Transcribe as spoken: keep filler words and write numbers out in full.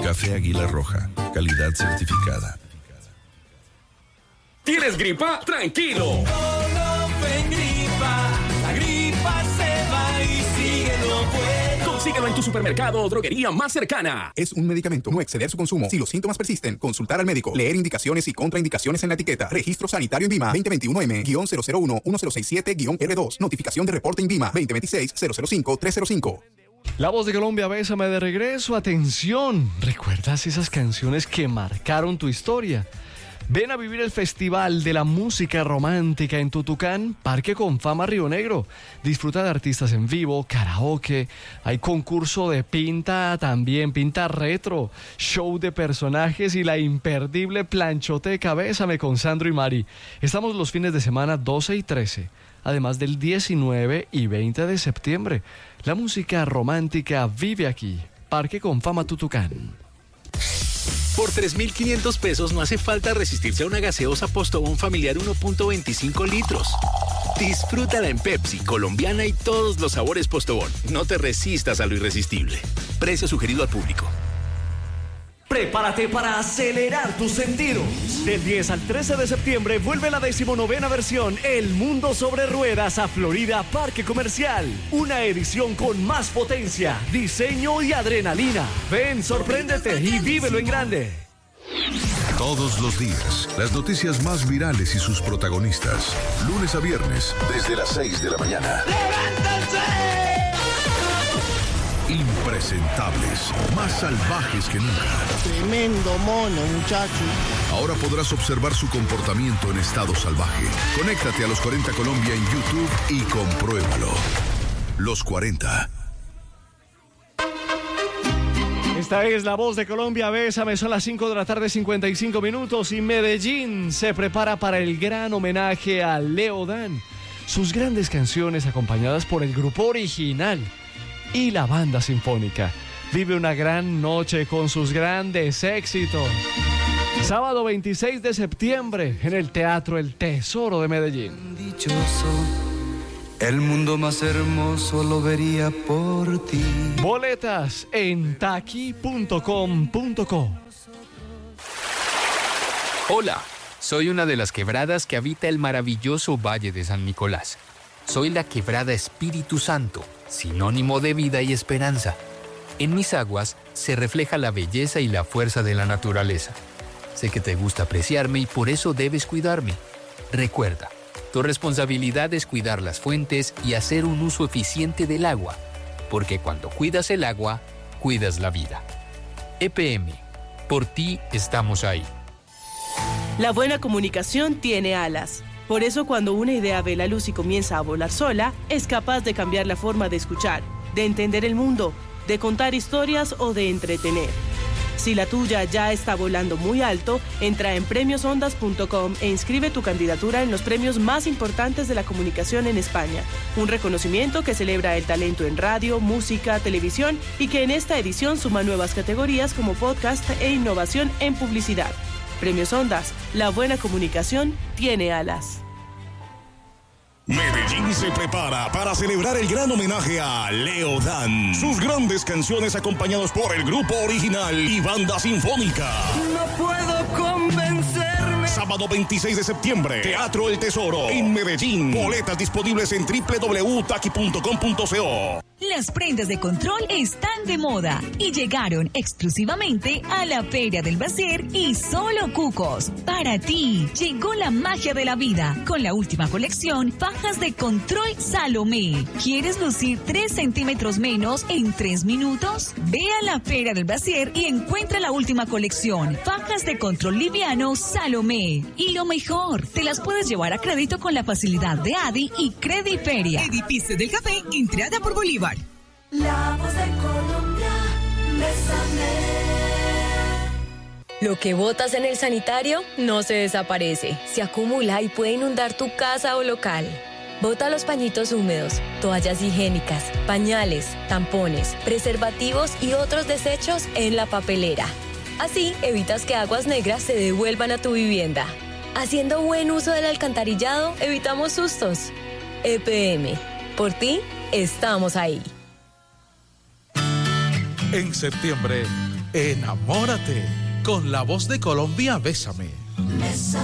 Café Águila Roja, calidad certificada. ¿Tienes gripa? ¡Tranquilo! No ven gripa, la gripa se va y sigue lo bueno. Consíguelo en tu supermercado o droguería más cercana. Es un medicamento, no exceder su consumo. Si los síntomas persisten, consultar al médico. Leer indicaciones y contraindicaciones en la etiqueta. Registro sanitario INVIMA veinte veintiuno M cero cero uno uno cero seis siete R dos. Notificación de reporte INVIMA veinte veintiséis cero cero cinco tres cero cinco. La Voz de Colombia, bésame de regreso. Atención, ¿recuerdas esas canciones que marcaron tu historia? Ven a vivir el Festival de la Música Romántica en Tutucán, Parque Confama Río Negro. Disfruta de artistas en vivo, karaoke, hay concurso de pinta, también pinta retro, show de personajes y la imperdible planchoteca Bésame con Sandro y Mari. Estamos los fines de semana doce y trece, además del diecinueve y veinte de septiembre. La música romántica vive aquí, Parque Confama Tutucán. Por tres mil quinientos pesos no hace falta resistirse a una gaseosa Postobón familiar uno punto veinticinco litros. Disfrútala en Pepsi, colombiana y todos los sabores Postobón. No te resistas a lo irresistible. Precio sugerido al público. Prepárate para acelerar tus sentidos. Del diez al trece de septiembre vuelve la decimonovena versión El Mundo sobre Ruedas a Florida Parque Comercial. Una edición con más potencia, diseño y adrenalina. Ven, sorpréndete y vívelo en grande. Todos los días, las noticias más virales y sus protagonistas. Lunes a viernes, desde las seis de la mañana. ¡Levántense! Impresentables, más salvajes que nunca. Tremendo mono, muchacho. Ahora podrás observar su comportamiento en estado salvaje. Conéctate a Los cuarenta Colombia en YouTube y compruébalo. Los cuarenta. Esta es La Voz de Colombia, bésame, son las cinco de la tarde, cincuenta y cinco minutos, y Medellín se prepara para el gran homenaje a Leo Dan. Sus grandes canciones acompañadas por el grupo original y la banda sinfónica. Vive una gran noche con sus grandes éxitos. Sábado veintiséis de septiembre en el Teatro El Tesoro de Medellín. Dichoso, el mundo más hermoso lo vería por ti. Boletas en taqui punto com punto co. Hola, soy una de las quebradas que habita el maravilloso Valle de San Nicolás. Soy la quebrada Espíritu Santo, sinónimo de vida y esperanza. En mis aguas se refleja la belleza y la fuerza de la naturaleza. Sé que te gusta apreciarme y por eso debes cuidarme. Recuerda, tu responsabilidad es cuidar las fuentes y hacer un uso eficiente del agua, porque cuando cuidas el agua, cuidas la vida. E P M, por ti estamos ahí. La buena comunicación tiene alas. Por eso, cuando una idea ve la luz y comienza a volar sola, es capaz de cambiar la forma de escuchar, de entender el mundo, de contar historias o de entretener. Si la tuya ya está volando muy alto, entra en premios ondas punto com e inscribe tu candidatura en los premios más importantes de la comunicación en España. Un reconocimiento que celebra el talento en radio, música, televisión y que en esta edición suma nuevas categorías como podcast e innovación en publicidad. Premios Ondas, la buena comunicación tiene alas. Medellín se prepara para celebrar el gran homenaje a Leo Dan. Sus grandes canciones acompañados por el grupo original y banda sinfónica. No puedo convencerme. Sábado veintiséis de septiembre, Teatro El Tesoro, en Medellín. Boletas disponibles en doble u doble u doble u punto taqui punto com punto co. Las prendas de control están de moda y llegaron exclusivamente a la Feria del Bacier y Solo Cucos. Para ti, llegó la magia de la vida con la última colección Fajas de Control Salomé. ¿Quieres lucir tres centímetros menos en tres minutos? Ve a la Feria del Bacier y encuentra la última colección Fajas de Control Liviano Salomé. Y lo mejor, te las puedes llevar a crédito con la facilidad de Adi y Crediferia. Edificio del Café, entrada por Bolívar. La Voz de Colombia, bésame. Lo que botas en el sanitario no se desaparece, se acumula y puede inundar tu casa o local. Bota los pañitos húmedos, toallas higiénicas, pañales, tampones, preservativos y otros desechos en la papelera. Así evitas que aguas negras se devuelvan a tu vivienda. Haciendo buen uso del alcantarillado, evitamos sustos. E P M, por ti, estamos ahí. En septiembre, Enamórate con la voz de Colombia, Bésame. Bésame.